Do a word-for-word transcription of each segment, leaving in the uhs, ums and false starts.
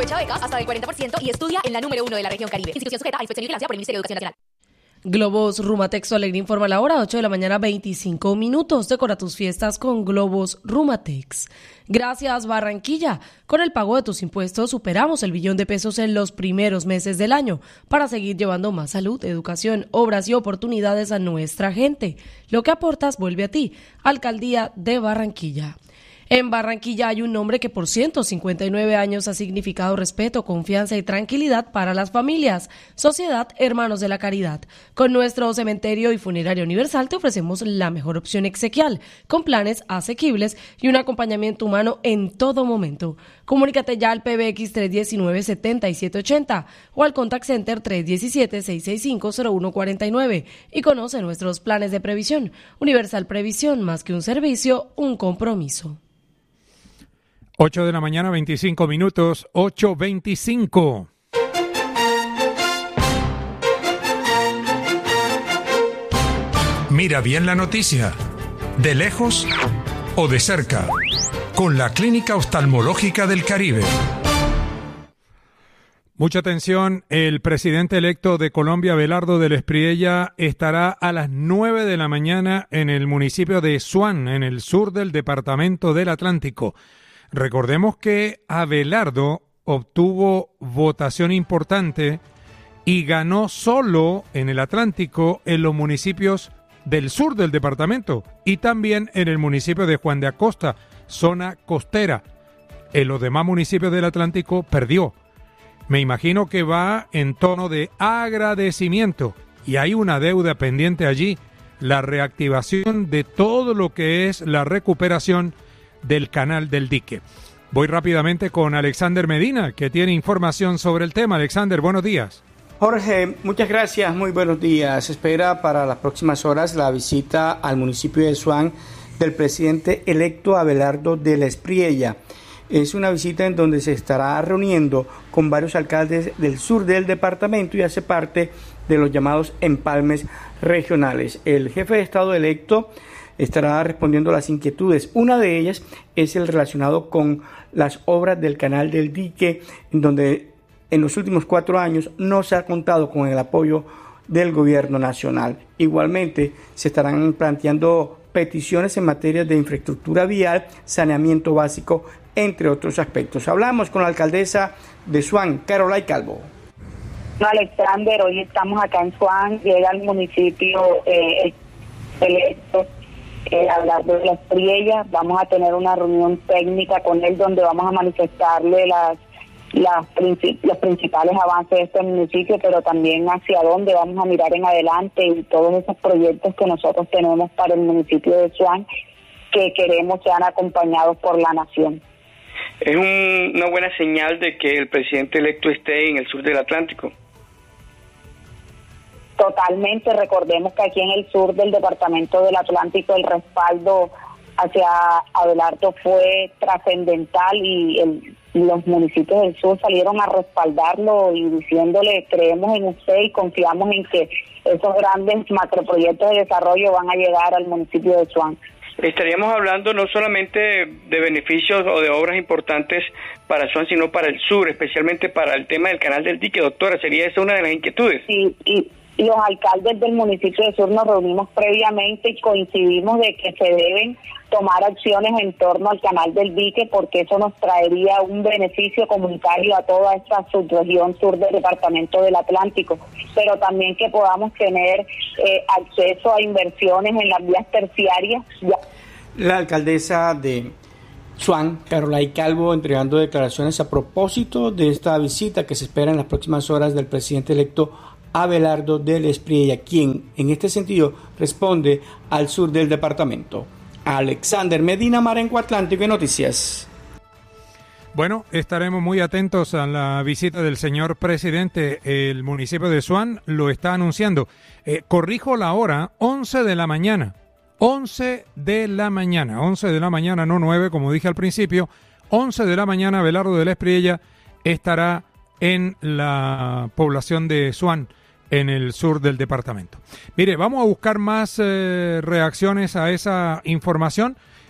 Aprovecha becas hasta del cuarenta por ciento y estudia en la número uno de la región Caribe. Institución sujeta a inspección y vigilancia por el Ministerio de Educación Nacional. Globos Rumatex Alegre informa la hora, ocho de la mañana, veinticinco minutos. Decora tus fiestas con Globos Rumatex. Gracias, Barranquilla. Con el pago de tus impuestos superamos el billón de pesos en los primeros meses del año para seguir llevando más salud, educación, obras y oportunidades a nuestra gente. Lo que aportas vuelve a ti. Alcaldía de Barranquilla. En Barranquilla hay un nombre que por ciento cincuenta y nueve años ha significado respeto, confianza y tranquilidad para las familias. Sociedad Hermanos de la Caridad. Con nuestro cementerio y funerario universal te ofrecemos la mejor opción exequial, con planes asequibles y un acompañamiento humano en todo momento. Comunícate ya al P B X tres uno nueve, siete siete ocho cero o al Contact Center tres uno siete, seis seis cinco, cero uno cuatro nueve y conoce nuestros planes de previsión. Universal Previsión, más que un servicio, un compromiso. ocho de la mañana, veinticinco minutos, ocho veinticinco. Mira bien la noticia, de lejos o de cerca, con la Clínica Oftalmológica del Caribe. Mucha atención, el presidente electo de Colombia, Abelardo del Espriella, estará a las nueve de la mañana en el municipio de Suán, en el sur del departamento del Atlántico. Recordemos que Abelardo obtuvo votación importante y ganó solo en el Atlántico en los municipios del sur del departamento y también en el municipio de Juan de Acosta, zona costera. En los demás municipios del Atlántico perdió. Me imagino que va en tono de agradecimiento y hay una deuda pendiente allí, la reactivación de todo lo que es la recuperación del canal del dique. Voy rápidamente con Alexander Medina, que tiene información sobre el tema. Alexander, buenos días. Jorge, muchas gracias, muy buenos días. Se espera para las próximas horas la visita al municipio de Suán del presidente electo Abelardo del Espriella. Es una visita en donde se estará reuniendo con varios alcaldes del sur del departamento y hace parte de los llamados empalmes regionales. El jefe de Estado electo estará respondiendo a las inquietudes. Una de ellas es el relacionado con las obras del canal del dique, en donde en los últimos cuatro años no se ha contado con el apoyo del gobierno nacional. Igualmente se estarán planteando peticiones en materia de infraestructura vial, saneamiento básico, entre otros aspectos. Hablamos con la alcaldesa de Suán, Carolay Calvo. Alexander, hoy estamos acá en Suán, llega al municipio eh, electo Eh, Abelardo de la Espriella. Vamos a tener una reunión técnica con él donde vamos a manifestarle las, las princip- los principales avances de este municipio, pero también hacia dónde vamos a mirar en adelante y todos esos proyectos que nosotros tenemos para el municipio de Suán que queremos sean acompañados por la nación. Es un, una buena señal de que el presidente electo esté en el sur del Atlántico. Totalmente, recordemos que aquí en el sur del departamento del Atlántico el respaldo hacia Abelardo fue trascendental y el, los municipios del sur salieron a respaldarlo y diciéndole creemos en usted y confiamos en que esos grandes macroproyectos de desarrollo van a llegar al municipio de Suán. Estaríamos hablando no solamente de beneficios o de obras importantes para Suán, sino para el sur, especialmente para el tema del canal del dique, doctora. ¿Sería esa una de las inquietudes? Sí, y Y los alcaldes del municipio de Sur nos reunimos previamente y coincidimos de que se deben tomar acciones en torno al canal del dique porque eso nos traería un beneficio comunitario a toda esta subregión sur del departamento del Atlántico, pero también que podamos tener eh, acceso a inversiones en las vías terciarias. La alcaldesa de Suán, Carolay Calvo, entregando declaraciones a propósito de esta visita que se espera en las próximas horas del presidente electo Abelardo del Espriella, quien en este sentido responde al sur del departamento. Alexander Medina, Marenco Atlántico y Noticias. Bueno, estaremos muy atentos a la visita del señor presidente. El municipio de Suán lo está anunciando. Eh, corrijo la hora, once de la mañana. once de la mañana. once de la mañana, no nueve, como dije al principio. once de la mañana, Abelardo del Espriella estará en la población de Suán, en el sur del departamento. Mire, vamos a buscar más eh, reacciones a esa información.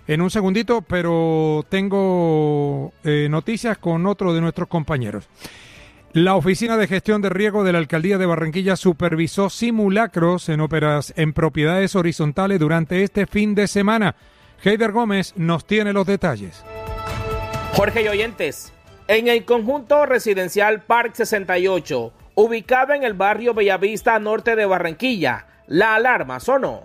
en un segundito, pero tengo eh, noticias con otro de nuestros compañeros. La Oficina de Gestión de Riego de la Alcaldía de Barranquilla supervisó simulacros en óperas en propiedades horizontales durante este fin de semana. Heider Gómez nos tiene los detalles. Jorge y oyentes, en el conjunto residencial Park sesenta y ocho, ubicado en el barrio Bellavista norte de Barranquilla, la alarma sonó.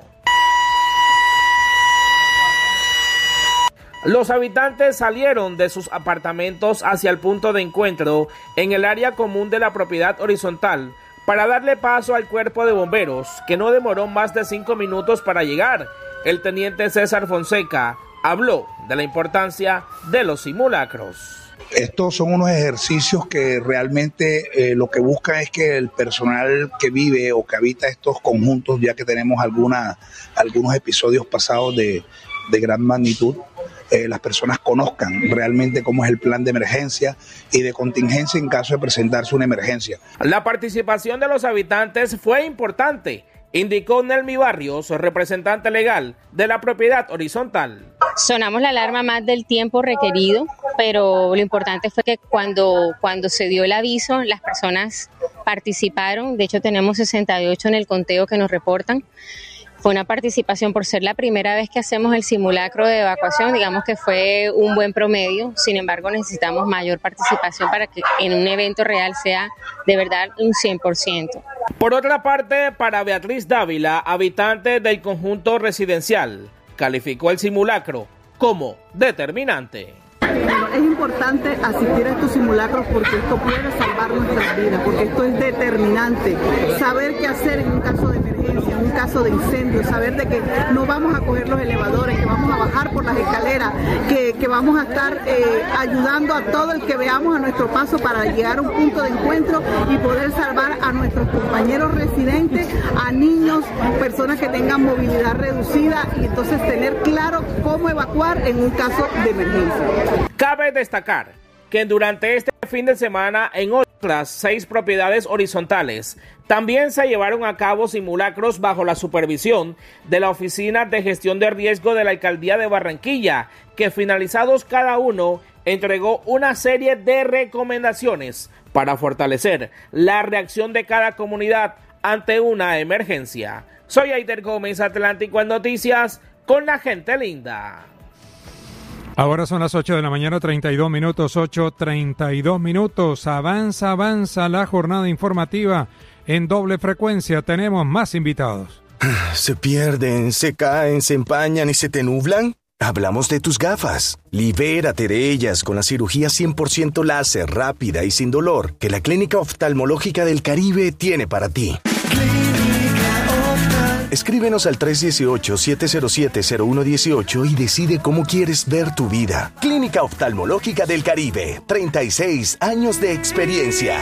Los habitantes salieron de sus apartamentos hacia el punto de encuentro en el área común de la propiedad horizontal para darle paso al cuerpo de bomberos, que no demoró más de cinco minutos para llegar. El teniente César Fonseca habló de la importancia de los simulacros. Estos son unos ejercicios que realmente eh, lo que buscan es que el personal que vive o que habita estos conjuntos, ya que tenemos alguna, algunos episodios pasados de, de gran magnitud, eh, las personas conozcan realmente cómo es el plan de emergencia y de contingencia en caso de presentarse una emergencia. La participación de los habitantes fue importante, indicó Nelmi Barrios, representante legal de la propiedad horizontal. Sonamos la alarma más del tiempo requerido, pero lo importante fue que cuando, cuando se dio el aviso, las personas participaron. De hecho, tenemos sesenta y ocho en el conteo que nos reportan. Fue una participación por ser la primera vez que hacemos el simulacro de evacuación, digamos que fue un buen promedio. Sin embargo, necesitamos mayor participación para que en un evento real sea de verdad un cien por ciento. Por otra parte, para Beatriz Dávila, habitante del conjunto residencial, calificó el simulacro como determinante. Es importante asistir a estos simulacros porque esto puede salvar nuestras vidas, porque esto es determinante. Saber qué hacer en un caso de emergencia, en un caso de incendio, saber de que no vamos a coger los elevadores, que vamos a bajar por las escaleras, que, que vamos a estar eh, ayudando a todo el que veamos a nuestro paso para llegar a un punto de encuentro y poder salvar a nuestros compañeros residentes, a niños, personas que tengan movilidad reducida y entonces tener claro cómo evacuar en un caso de emergencia. Cabe destacar que durante este fin de semana en otras seis propiedades horizontales también se llevaron a cabo simulacros bajo la supervisión de la Oficina de Gestión de Riesgo de la Alcaldía de Barranquilla, que finalizados cada uno entregó una serie de recomendaciones para fortalecer la reacción de cada comunidad ante una emergencia. Soy Heider Gómez, Atlántico en Noticias, con la gente linda. Ahora son las ocho de la mañana, treinta y dos minutos, ocho, treinta y dos minutos. Avanza, avanza la jornada informativa en doble frecuencia. Tenemos más invitados. ¿Se pierden, se caen, se empañan y se te nublan? Hablamos de tus gafas. Libérate de ellas con la cirugía cien por ciento láser, rápida y sin dolor que la Clínica Oftalmológica del Caribe tiene para ti. Escríbenos al tres uno ocho, siete cero siete, cero uno uno ocho y decide cómo quieres ver tu vida. Clínica Oftalmológica del Caribe, treinta y seis años de experiencia.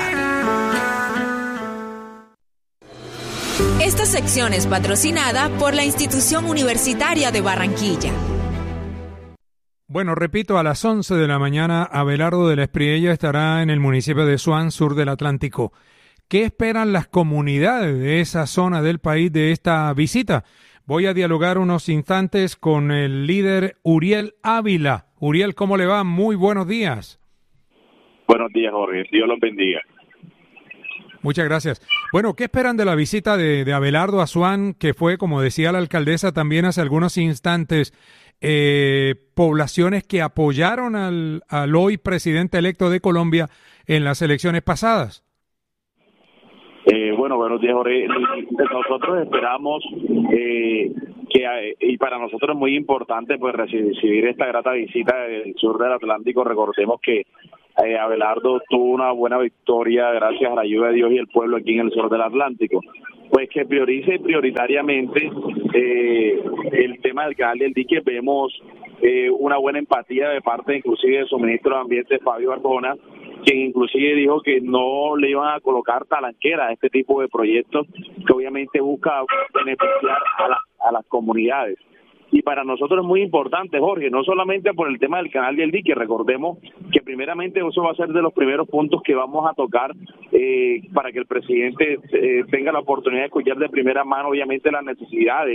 Esta sección es patrocinada por la Institución Universitaria de Barranquilla. Bueno, repito, a las once de la mañana, Abelardo de la Espriella estará en el municipio de Suán, sur del Atlántico. ¿Qué esperan las comunidades de esa zona del país de esta visita? Voy a dialogar unos instantes con el líder Uriel Ávila. Uriel, ¿cómo le va? Muy buenos días. Buenos días, Jorge. Dios los bendiga. Muchas gracias. Bueno, ¿qué esperan de la visita de, de Abelardo a Suán, que fue, como decía la alcaldesa también hace algunos instantes, eh, poblaciones que apoyaron al, al hoy presidente electo de Colombia en las elecciones pasadas? Eh, bueno, buenos días, Jorge. Nosotros esperamos eh, que, y para nosotros es muy importante pues recibir esta grata visita del sur del Atlántico. Recordemos que eh, Abelardo tuvo una buena victoria gracias a la ayuda de Dios y el pueblo aquí en el sur del Atlántico. Pues que priorice prioritariamente eh, el tema del canal del dique. Vemos eh, una buena empatía de parte inclusive del suministro de Ambiente, Fabio Arbona, quien inclusive dijo que no le iban a colocar talanquera a este tipo de proyectos que obviamente busca beneficiar a, la, a las comunidades. Y para nosotros es muy importante, Jorge, no solamente por el tema del canal del dique. Recordemos que primeramente eso va a ser de los primeros puntos que vamos a tocar eh, para que el presidente eh, tenga la oportunidad de escuchar de primera mano obviamente las necesidades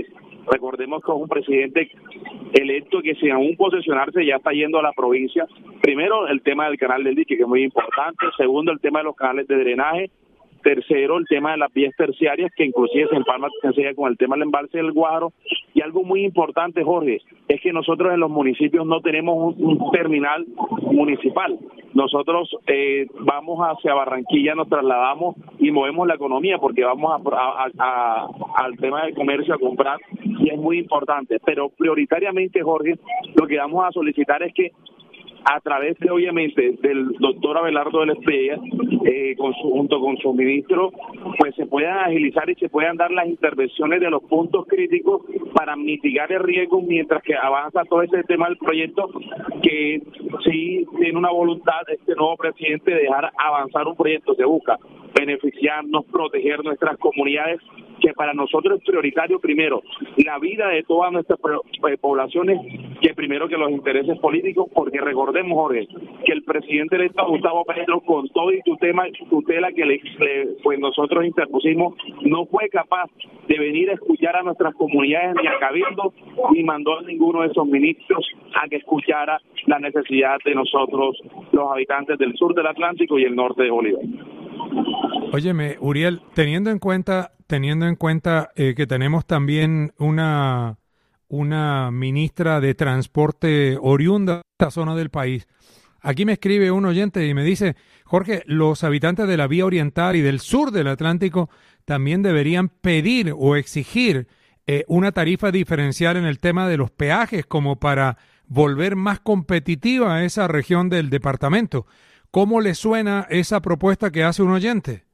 Recordemos que es un presidente electo que sin aún posesionarse ya está yendo a la provincia. Primero, el tema del canal del dique, que es muy importante. Segundo, el tema de los canales de drenaje. Tercero, el tema de las vías terciarias, que inclusive se empalma con el tema del embalse del Guaro. Y algo muy importante, Jorge, es que nosotros en los municipios no tenemos un, un terminal municipal. Nosotros eh, vamos hacia Barranquilla, nos trasladamos y movemos la economía porque vamos a, a, a, al tema del comercio a comprar, y es muy importante. Pero prioritariamente, Jorge, lo que vamos a solicitar es que a través de, obviamente, del doctor Abelardo de la Espriella, eh, con su, junto con su ministro, pues se puedan agilizar y se puedan dar las intervenciones de los puntos críticos para mitigar el riesgo mientras que avanza todo ese tema del proyecto, que sí tiene una voluntad de este nuevo presidente de dejar avanzar un proyecto que busca beneficiarnos, proteger nuestras comunidades, que para nosotros es prioritario primero la vida de todas nuestras poblaciones, que primero que los intereses políticos, porque recordemos, Jorge, que el presidente electo Gustavo Petro, con todo y tutela, tutela que le, le, pues nosotros interpusimos, no fue capaz de venir a escuchar a nuestras comunidades ni a Cabildo, ni mandó a ninguno de esos ministros a que escuchara la necesidad de nosotros, los habitantes del sur del Atlántico y el norte de Bolívar. Óyeme, Uriel, teniendo en cuenta, teniendo en cuenta eh, que tenemos también una, una ministra de transporte oriunda de esta zona del país, aquí me escribe un oyente y me dice, Jorge, los habitantes de la vía oriental y del sur del Atlántico también deberían pedir o exigir eh, una tarifa diferencial en el tema de los peajes, como para volver más competitiva a esa región del departamento. ¿Cómo le suena esa propuesta que hace un oyente?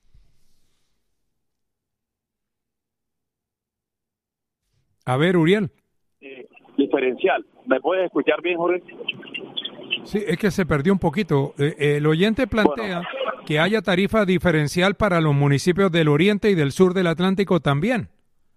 A ver, Uriel. Eh, diferencial. ¿Me puedes escuchar bien, Jorge? Sí, es que se perdió un poquito. Eh, el oyente plantea bueno. que haya tarifa diferencial para los municipios del oriente y del sur del Atlántico también.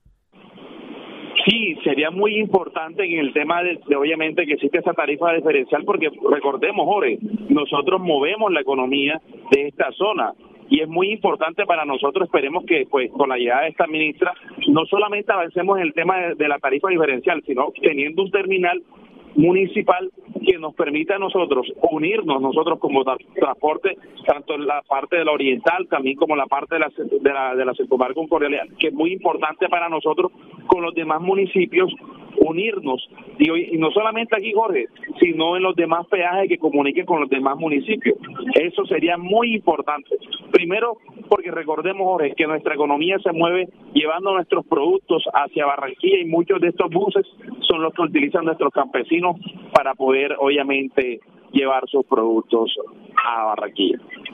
Sí, sería muy importante en el tema de, de obviamente que existe esa tarifa diferencial, porque recordemos, Jorge, nosotros movemos la economía de esta zona y es muy importante para nosotros. Esperemos que pues con la llegada de esta ministra no solamente avancemos en el tema de, de la tarifa diferencial, sino teniendo un terminal municipal que nos permita a nosotros unirnos, nosotros como tra- transporte, tanto en la parte de la oriental, también como la parte de la de la, de la circunvalar concordial, que es muy importante para nosotros con los demás municipios unirnos, y, hoy, y no solamente aquí, Jorge, sino en los demás peajes que comuniquen con los demás municipios. Eso sería muy importante. Primero, porque recordemos, Jorge, que nuestra economía se mueve llevando nuestros productos hacia Barranquilla, y muchos de estos buses son los que utilizan nuestros campesinos para poder, obviamente, llevar sus productos a Barranquilla.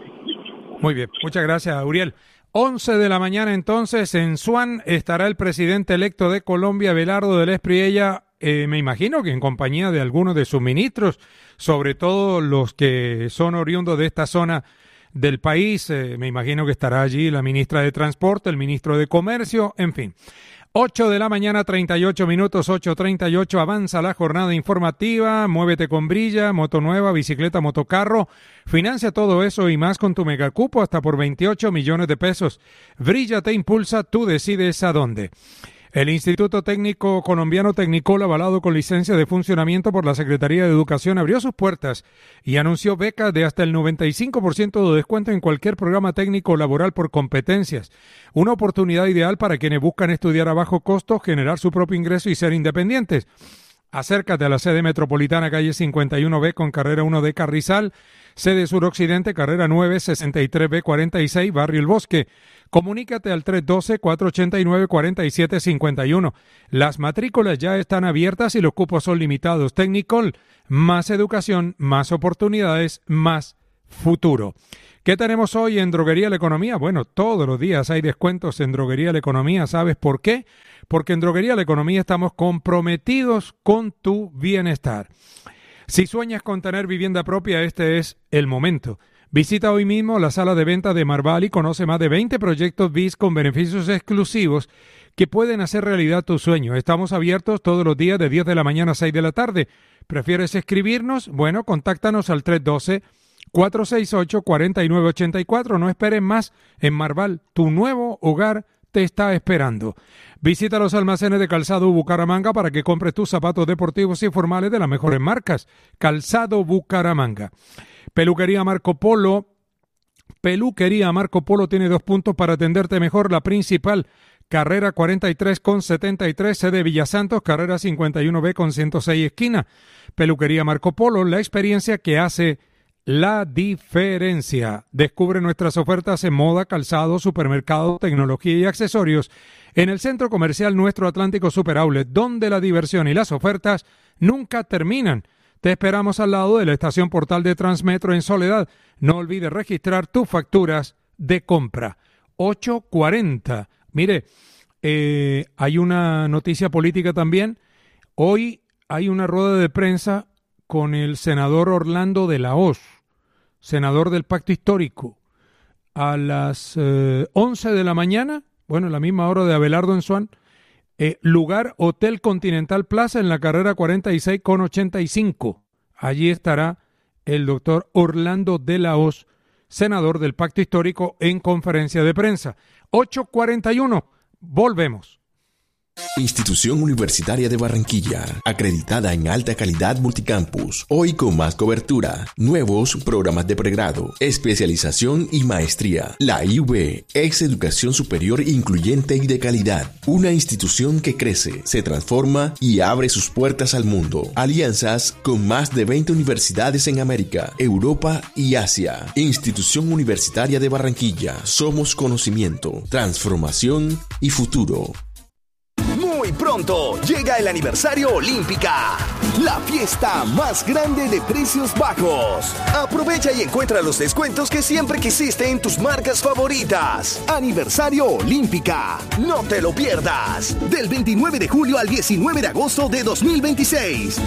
Muy bien, muchas gracias, Uriel. once de la mañana entonces en Suán estará el presidente electo de Colombia, Abelardo de la Espriella, eh, me imagino que en compañía de algunos de sus ministros, sobre todo los que son oriundos de esta zona del país. Eh, me imagino que estará allí la ministra de Transporte, el ministro de Comercio, en fin. ocho de la mañana, treinta y ocho minutos, ocho treinta y ocho, avanza la jornada informativa. Muévete con Brilla, moto nueva, bicicleta, motocarro. Financia todo eso y más con tu megacupo hasta por veintiocho millones de pesos. Brilla te impulsa, tú decides a dónde. El Instituto Técnico Colombiano Tecnicol, avalado con licencia de funcionamiento por la Secretaría de Educación, abrió sus puertas y anunció becas de hasta el noventa y cinco por ciento de descuento en cualquier programa técnico laboral por competencias. Una oportunidad ideal para quienes buscan estudiar a bajo costo, generar su propio ingreso y ser independientes. Acércate a la sede metropolitana, calle cincuenta y uno B con carrera uno de Carrizal, sede suroccidente, carrera nueve, sesenta y tres B cuarenta y seis, barrio El Bosque. Comunícate al tres uno dos, cuatro ocho nueve, cuatro siete cinco uno. Las matrículas ya están abiertas y los cupos son limitados. Tecnicol, más educación, más oportunidades, más futuro. ¿Qué tenemos hoy en Droguería La Economía? Bueno, todos los días hay descuentos en Droguería La Economía. ¿Sabes por qué? Porque en Droguería La Economía estamos comprometidos con tu bienestar. Si sueñas con tener vivienda propia, este es el momento. Visita hoy mismo la sala de venta de Marval y conoce más de veinte proyectos B I S con beneficios exclusivos que pueden hacer realidad tu sueño. Estamos abiertos todos los días de diez de la mañana a seis de la tarde. ¿Prefieres escribirnos? Bueno, contáctanos al tres uno dos, cuatro seis ocho, cuatro nueve ocho cuatro. No esperes más. En Marval, tu nuevo hogar te está esperando. Visita los almacenes de Calzado Bucaramanga para que compres tus zapatos deportivos y formales de las mejores marcas. Calzado Bucaramanga. Peluquería Marco Polo. Peluquería Marco Polo tiene dos puntos para atenderte mejor. La principal, carrera cuarenta y tres con setenta y tres, sede Villasantos, carrera cincuenta y uno B con ciento seis, esquina. Peluquería Marco Polo, la experiencia que hace la diferencia. Descubre nuestras ofertas en moda, calzado, supermercado, tecnología y accesorios en el Centro Comercial Nuestro Atlántico Super Outlet, donde la diversión y las ofertas nunca terminan. Te esperamos al lado de la estación Portal de Transmetro en Soledad. No olvides registrar tus facturas de compra. ocho cuarenta. Mire, eh, hay una noticia política también. Hoy hay una rueda de prensa con el senador Orlando de la Hoz, senador del Pacto Histórico, a las eh, once de la mañana, bueno, la misma hora de Abelardo en Swan, eh, lugar Hotel Continental Plaza en la carrera cuarenta y seis con ochenta y cinco. Allí estará el doctor Orlando de la Hoz, senador del Pacto Histórico, en conferencia de prensa. ocho cuarenta y uno, volvemos. Institución Universitaria de Barranquilla, acreditada en alta calidad multicampus, hoy con más cobertura, nuevos programas de pregrado, especialización y maestría. La I U B es educación superior incluyente y de calidad, una institución que crece, se transforma y abre sus puertas al mundo. Alianzas con más de veinte universidades en América, Europa y Asia. Institución Universitaria de Barranquilla, somos conocimiento, transformación y futuro. Muy pronto llega el aniversario Olímpica, la fiesta más grande de precios bajos. Aprovecha y encuentra los descuentos que siempre quisiste en tus marcas favoritas. Aniversario Olímpica, no te lo pierdas. Del veintinueve de julio al diecinueve de agosto de dos mil veintiséis.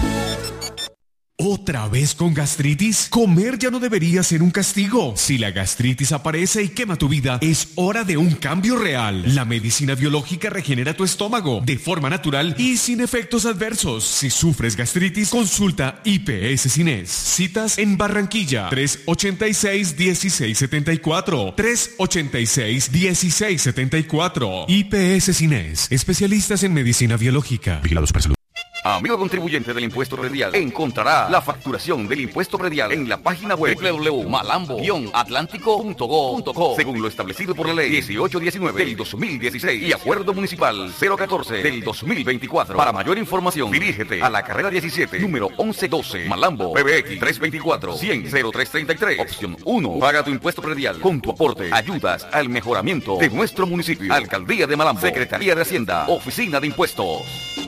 ¿Otra vez con gastritis? Comer ya no debería ser un castigo. Si la gastritis aparece y quema tu vida, es hora de un cambio real. La medicina biológica regenera tu estómago de forma natural y sin efectos adversos. Si sufres gastritis, consulta I P S Cines. Citas en Barranquilla, tres ochenta y seis, dieciséis setenta y cuatro. tres ochenta y seis, dieciséis setenta y cuatro. I P S Cines, especialistas en medicina biológica. Vigilados por salud. Amigo contribuyente del impuesto predial, encontrará la facturación del impuesto predial en la página web doble u doble u doble u punto malambo guion atlántico punto gob punto co, según lo establecido por la ley dieciocho diecinueve del dos mil dieciséis y acuerdo municipal cero catorce del dos mil veinticuatro. Para mayor información, dirígete a la carrera diecisiete, número once doce, Malambo, P B X tres veinticuatro, cien, cero tres treinta y tres, opción uno. Paga tu impuesto predial. Con tu aporte ayudas al mejoramiento de nuestro municipio. Alcaldía de Malambo, Secretaría de Hacienda, Oficina de Impuestos.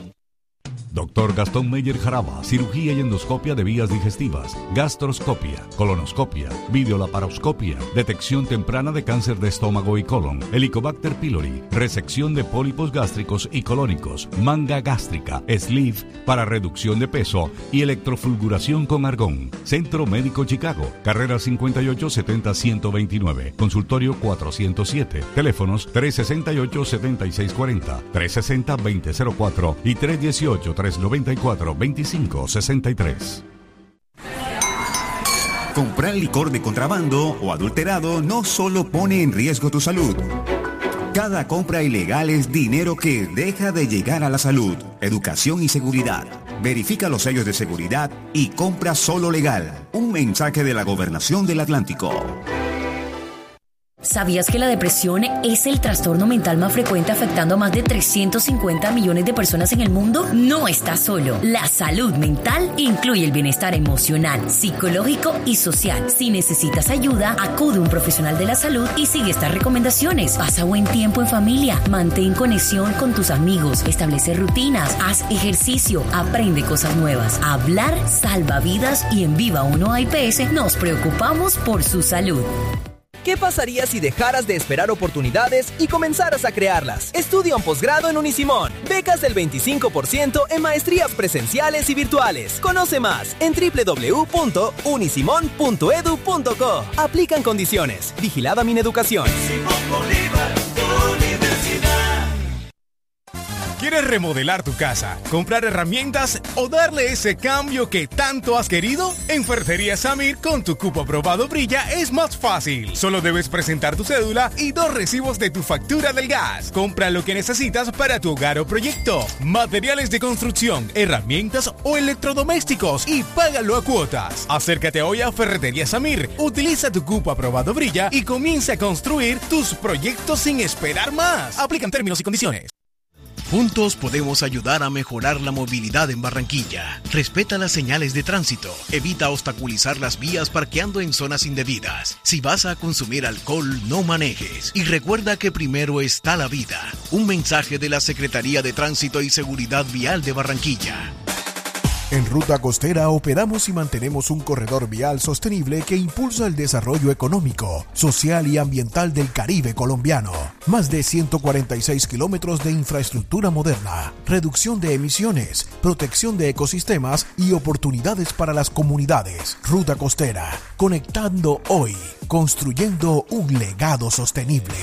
Doctor Gastón Meyer Jaraba, cirugía y endoscopia de vías digestivas, gastroscopia, colonoscopia, videolaparoscopia, detección temprana de cáncer de estómago y colon, Helicobacter pylori, resección de pólipos gástricos y colónicos, manga gástrica, sleeve para reducción de peso y electrofulguración con argón. Centro Médico Chicago, carrera cincuenta y ocho setenta ciento veintinueve, consultorio cuatrocientos siete, teléfonos tres sesenta y ocho setenta y seis cuarenta, tres sesenta veinte cero cuatro y tres dieciocho tres noventa y cuatro veinticinco sesenta y tres. Comprar licor de contrabando o adulterado no solo pone en riesgo tu salud. Cada compra ilegal es dinero que deja de llegar a la salud. Educación y seguridad. Verifica los sellos de seguridad y compra solo legal. Un mensaje de la Gobernación del Atlántico. ¿Sabías que la depresión es el trastorno mental más frecuente afectando a más de trescientos cincuenta millones de personas en el mundo? No estás solo. La salud mental incluye el bienestar emocional, psicológico y social. Si necesitas ayuda, acude a un profesional de la salud y sigue estas recomendaciones. Pasa buen tiempo en familia, mantén conexión con tus amigos, establece rutinas, haz ejercicio, aprende cosas nuevas. Hablar salva vidas y en Viva uno A I P S nos preocupamos por su salud. ¿Qué pasaría si dejaras de esperar oportunidades y comenzaras a crearlas? Estudia un posgrado en Unisimón. Becas del veinticinco por ciento en maestrías presenciales y virtuales. Conoce más en doble u doble u doble u punto unisimón punto edu punto co. Aplican condiciones. Vigilada Mineducación. ¿Quieres remodelar tu casa, comprar herramientas o darle ese cambio que tanto has querido? En Ferretería Samir, con tu cupo aprobado Brilla, es más fácil. Solo debes presentar tu cédula y dos recibos de tu factura del gas. Compra lo que necesitas para tu hogar o proyecto. Materiales de construcción, herramientas o electrodomésticos y págalo a cuotas. Acércate hoy a Ferretería Samir. Utiliza tu cupo aprobado Brilla y comienza a construir tus proyectos sin esperar más. Aplican términos y condiciones. Juntos podemos ayudar a mejorar la movilidad en Barranquilla. Respeta las señales de tránsito. Evita obstaculizar las vías parqueando en zonas indebidas. Si vas a consumir alcohol, no manejes. Y recuerda que primero está la vida. Un mensaje de la Secretaría de Tránsito y Seguridad Vial de Barranquilla. En Ruta Costera operamos y mantenemos un corredor vial sostenible que impulsa el desarrollo económico, social y ambiental del Caribe colombiano. Más de ciento cuarenta y seis kilómetros de infraestructura moderna, reducción de emisiones, protección de ecosistemas y oportunidades para las comunidades. Ruta Costera, conectando hoy, construyendo un legado sostenible.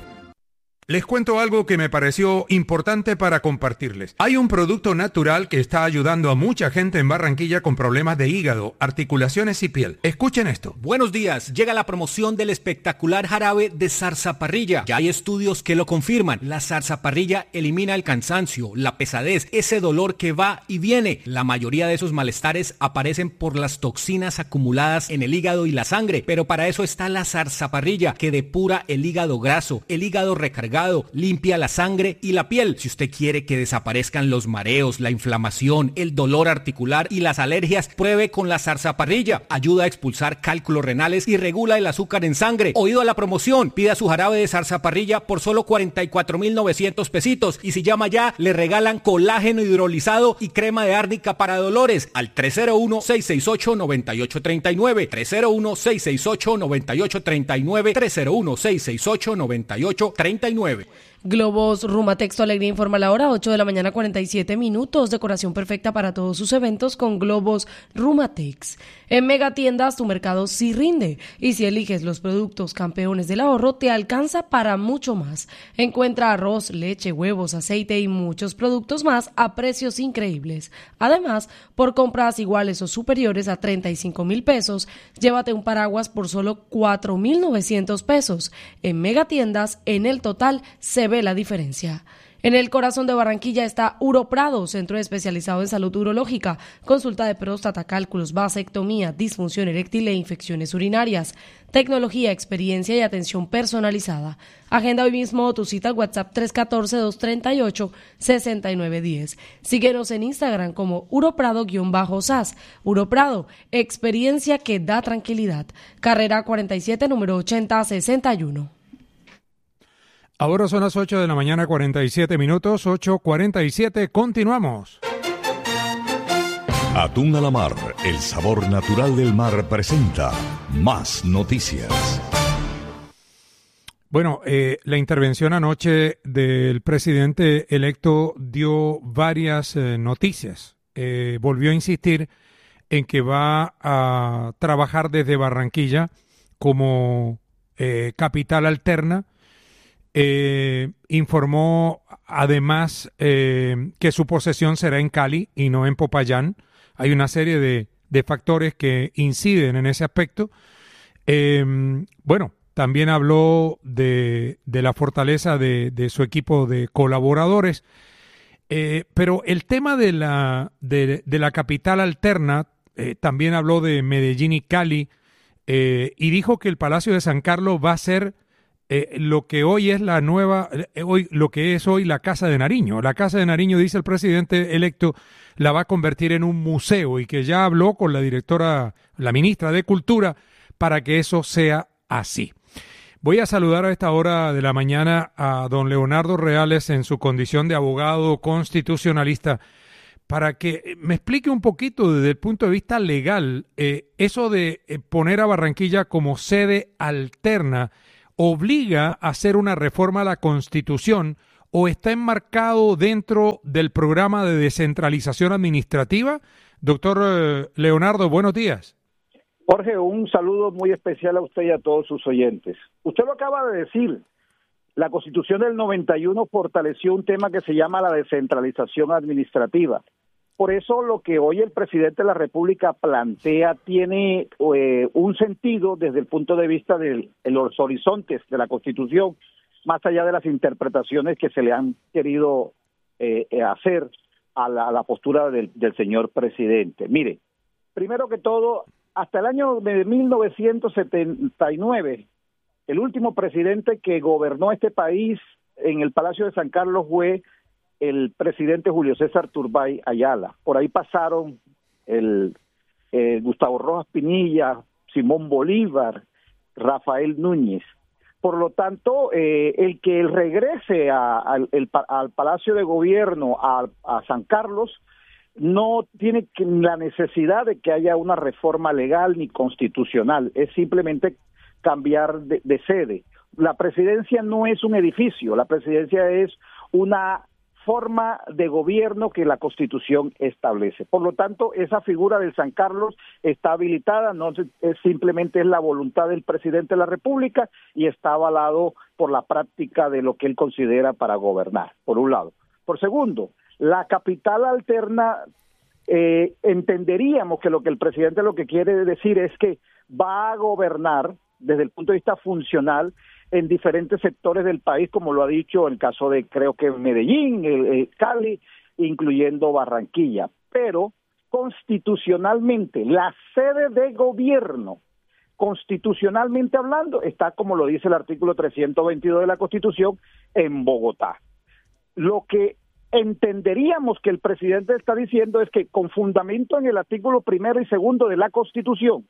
Les cuento algo que me pareció importante para compartirles. Hay un producto natural que está ayudando a mucha gente en Barranquilla con problemas de hígado, articulaciones y piel. Escuchen esto. Buenos días. Llega la promoción del espectacular jarabe de zarzaparrilla. Ya hay estudios que lo confirman. La zarzaparrilla elimina el cansancio, la pesadez, ese dolor que va y viene. La mayoría de esos malestares aparecen por las toxinas acumuladas en el hígado y la sangre. Pero para eso está la zarzaparrilla, que depura el hígado graso, el hígado recargado, limpia la sangre y la piel. Si usted quiere que desaparezcan los mareos, la inflamación, el dolor articular y las alergias, pruebe con la zarzaparrilla. Ayuda a expulsar cálculos renales y regula el azúcar en sangre. Oído a la promoción, pida su jarabe de zarzaparrilla por solo cuarenta y cuatro mil novecientos pesitos. Y si llama ya, le regalan colágeno hidrolizado y crema de árnica para dolores al tres cero uno, seis seis ocho, nueve ocho tres nueve, tres cero uno, seis seis ocho, nueve ocho tres nueve, tres cero uno, seis seis ocho, nueve ocho tres nueve. Globos Rumatexto Alegría informa la hora, ocho de la mañana, cuarenta y siete minutos. Decoración perfecta para todos sus eventos con Globos Rumatex. En Megatiendas tu mercado sí rinde, y si eliges los productos campeones del ahorro te alcanza para mucho más. Encuentra arroz, leche, huevos, aceite y muchos productos más a precios increíbles. Además, por compras iguales o superiores a treinta y cinco mil pesos, llévate un paraguas por solo cuatro mil novecientos pesos. En Megatiendas, en el total se ve la diferencia. En el corazón de Barranquilla está Uroprado, centro especializado en salud urológica, consulta de próstata, cálculos, vasectomía, disfunción eréctil e infecciones urinarias, tecnología, experiencia y atención personalizada. Agenda hoy mismo tu cita al WhatsApp tres uno cuatro, dos tres ocho, seis nueve uno cero. Síguenos en Instagram como uroprado-S A S. Uroprado, experiencia que da tranquilidad. Carrera cuarenta y siete, número ochenta sesenta y uno. Ahora son las ocho de la mañana, cuarenta y siete minutos, ocho cuarenta y siete, continuamos. Atún a la mar, el sabor natural del mar presenta más noticias. Bueno, eh, la intervención anoche del presidente electo dio varias eh, noticias. Eh, volvió a insistir en que va a trabajar desde Barranquilla como eh, capital alterna. Eh, informó además eh, que su posesión será en Cali y no en Popayán. Hay una serie de, de factores que inciden en ese aspecto. Eh, bueno, también habló de, de la fortaleza de, de su equipo de colaboradores. Eh, pero el tema de la, de, de la capital alterna, eh, también habló de Medellín y Cali, eh, y dijo que el Palacio de San Carlos va a ser Eh, lo que hoy es la nueva, eh, hoy lo que es hoy la Casa de Nariño. La Casa de Nariño, dice el presidente electo, la va a convertir en un museo y que ya habló con la directora, la ministra de Cultura, para que eso sea así. Voy a saludar a esta hora de la mañana a don Leonardo Reales en su condición de abogado constitucionalista, para que me explique un poquito desde el punto de vista legal eh, eso de eh, poner a Barranquilla como sede alterna. ¿Obliga a hacer una reforma a la Constitución o está enmarcado dentro del programa de descentralización administrativa? Doctor eh, Leonardo, buenos días. Jorge, un saludo muy especial a usted y a todos sus oyentes. Usted lo acaba de decir, La Constitución del noventa y uno fortaleció un tema que se llama la descentralización administrativa. Por eso lo que hoy el presidente de la República plantea tiene eh, un sentido desde el punto de vista de los horizontes de la Constitución, más allá de las interpretaciones que se le han querido eh, hacer a la, a la postura del, del señor presidente. Mire, primero que todo, hasta el año de mil novecientos setenta y nueve, el último presidente que gobernó este país en el Palacio de San Carlos fue el presidente Julio César Turbay Ayala. Por ahí pasaron el eh, Gustavo Rojas Pinilla, Simón Bolívar, Rafael Núñez. Por lo tanto, eh, el que él regrese a, a, el, al Palacio de Gobierno, a, a San Carlos, no tiene que, la necesidad de que haya una reforma legal ni constitucional, es simplemente cambiar de, de sede. La presidencia no es un edificio, la presidencia es una forma de gobierno que la Constitución establece. Por lo tanto, esa figura del San Carlos está habilitada, no es simplemente es la voluntad del presidente de la República y está avalado por la práctica de lo que él considera para gobernar, por un lado. Por segundo, la capital alterna, eh, entenderíamos que lo que el presidente lo que quiere decir es que va a gobernar desde el punto de vista funcional en diferentes sectores del país, como lo ha dicho el caso de, creo que Medellín, eh, Cali, incluyendo Barranquilla. Pero constitucionalmente, la sede de gobierno, constitucionalmente hablando, está, como lo dice el artículo trescientos veintidós de la Constitución, en Bogotá. Lo que entenderíamos que el presidente está diciendo es que con fundamento en el artículo primero y segundo de la Constitución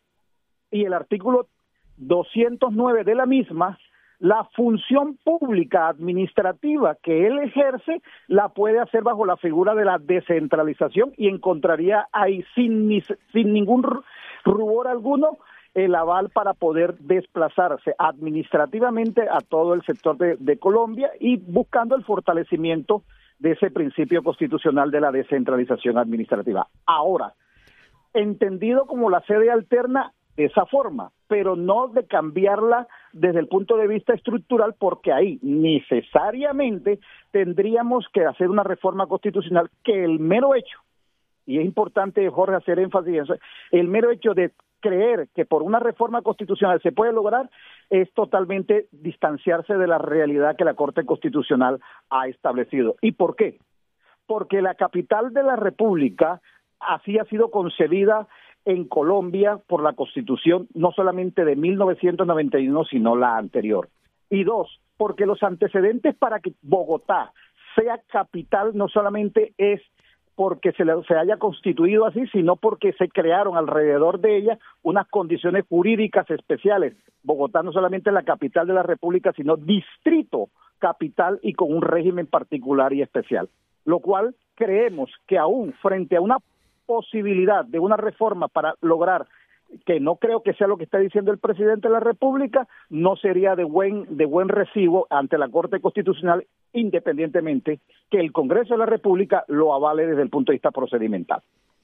y el artículo doscientos nueve de la misma, la función pública administrativa que él ejerce la puede hacer bajo la figura de la descentralización y encontraría ahí sin, ni, sin ningún rubor alguno el aval para poder desplazarse administrativamente a todo el sector de, de Colombia y buscando el fortalecimiento de ese principio constitucional de la descentralización administrativa. Ahora, entendido como la sede alterna, de esa forma, pero no de cambiarla desde el punto de vista estructural, porque ahí necesariamente tendríamos que hacer una reforma constitucional que el mero hecho, y es importante, Jorge, hacer énfasis en eso, el mero hecho de creer que por una reforma constitucional se puede lograr es totalmente distanciarse de la realidad que la Corte Constitucional ha establecido. ¿Y por qué? Porque la capital de la República así ha sido concebida en Colombia por la Constitución, no solamente de mil novecientos noventa y uno, sino la anterior. Y dos, porque los antecedentes para que Bogotá sea capital no solamente es porque se, le, se haya constituido así, sino porque se crearon alrededor de ella unas condiciones jurídicas especiales. Bogotá no solamente es la capital de la República, sino distrito capital y con un régimen particular y especial. Lo cual creemos que aún frente a una posibilidad de una reforma para lograr, que no creo que sea lo que está diciendo el presidente de la República, no sería de buen de buen recibo ante la Corte Constitucional, independientemente que el Congreso de la República lo avale desde el punto de vista procedimental.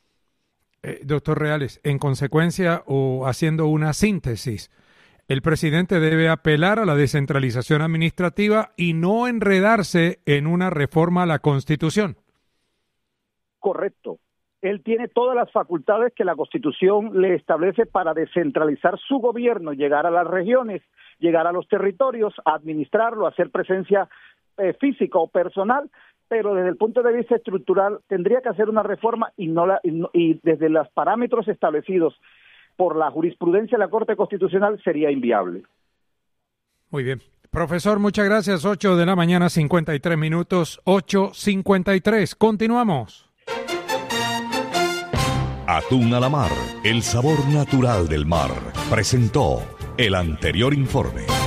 Eh, doctor Reales, en consecuencia o haciendo una síntesis, el presidente debe apelar a la descentralización administrativa y no enredarse en una reforma a la Constitución. Correcto. Él tiene todas las facultades que la Constitución le establece para descentralizar su gobierno, llegar a las regiones, llegar a los territorios, administrarlo, hacer presencia eh, física o personal, pero desde el punto de vista estructural tendría que hacer una reforma y no la y, no, y desde los parámetros establecidos por la jurisprudencia de la Corte Constitucional sería inviable. Muy bien. Profesor, muchas gracias. ocho de la mañana, cincuenta y tres minutos, ocho cincuenta y tres. Continuamos. Atún a la mar, el sabor natural del mar. Presentó el anterior informe.